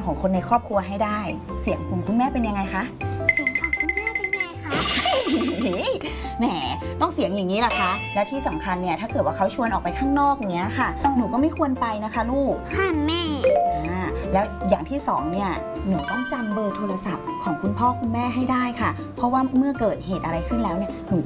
ของคนในครอบครัวให้ได้ เสียงของคุณแม่เป็นยังไงคะเสียงของคุณแม่เป็นไงคะแหมต้องเสียงอย่างนี้ล่ะคะและที่สำคัญเนี่ยถ้าเกิดว่าเขาชวนออกไปข้างนอกเนี้ยค่ะหนูก็ไม่ควรไปนะคะลูกค่ะแม่แล้วอย่างที่สองเนี่ยหนูต้องจำเบอร์โทรศัพท์ของคุณพ่อคุณแม่ให้ได้ค่ะเพราะว่าเมื่อเกิดเหตุอะไรขึ้นแล้วเนี่ยหนู